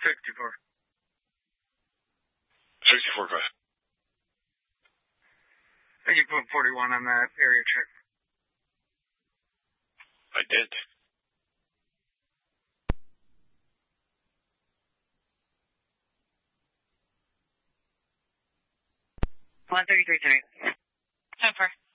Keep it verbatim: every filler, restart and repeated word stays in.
sixty-four. sixty-four, go ahead. I think you put forty-one on that area check. I did. one thirty-three, ten four.